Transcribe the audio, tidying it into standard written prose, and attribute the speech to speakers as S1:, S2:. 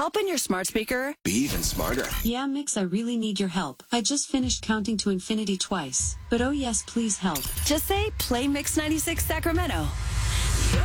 S1: Help in your smart speaker.
S2: Be even smarter.
S3: Yeah, Mix, I really need your help. I just finished counting to infinity twice. But oh yes, please help.
S1: Just say, play Mix 96 Sacramento.